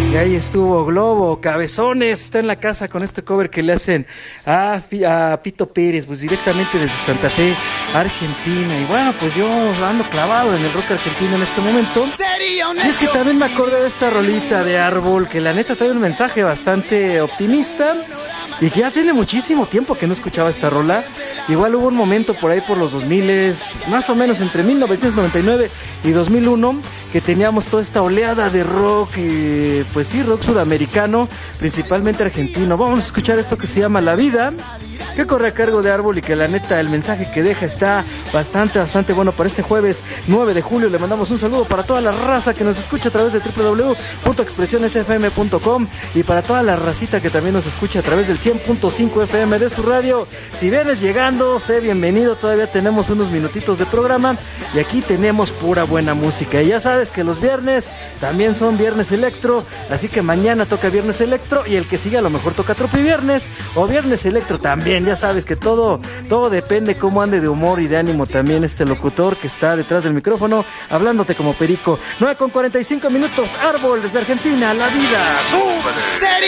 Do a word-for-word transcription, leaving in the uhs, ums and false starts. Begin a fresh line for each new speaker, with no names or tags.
Y ahí estuvo Globo, Cabezones, está en la casa con este cover que le hacen a, a Pito Pérez, pues directamente desde Santa Fe, Argentina. Y bueno, pues yo ando clavado en el rock argentino en este momento. Y es que también me acordé de esta rolita de Árbol, que la neta trae un mensaje bastante optimista. Y que ya tiene muchísimo tiempo que no escuchaba esta rola. Igual hubo un momento por ahí por los dos mil, más o menos entre mil novecientos noventa y nueve y dos mil uno, que teníamos toda esta oleada de rock, eh, pues sí, rock sudamericano, principalmente argentino. Vamos a escuchar esto que se llama La Vida, que corre a cargo de Árbol y que la neta el mensaje que deja está bastante, bastante bueno para este jueves nueve de julio. Le mandamos un saludo para toda la raza que nos escucha a través de doble u doble u doble u punto expresiones f m punto com y para toda la racita que también nos escucha a través del cien punto cinco F M de su radio. Si vienes llegando, sé bienvenido, todavía tenemos unos minutitos de programa y aquí tenemos pura buena música. Y ya sabes que los viernes también son viernes electro, así que mañana toca viernes electro y el que sigue a lo mejor toca tropi viernes o viernes electro también. Ya sabes que todo, todo depende cómo ande de humor y de ánimo también este locutor que está detrás del micrófono hablándote como perico. nueve con cuarenta y cinco minutos, Árbol desde Argentina, La Vida, ¡súbele!